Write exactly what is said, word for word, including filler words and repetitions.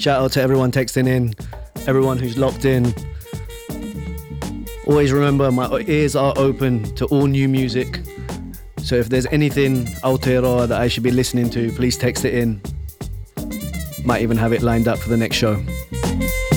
Shout out to everyone texting in, everyone who's locked in. Always remember, my ears are open to all new music. So if there's anything Aotearoa that I should be listening to, please text it in. Might even have it lined up for the next show.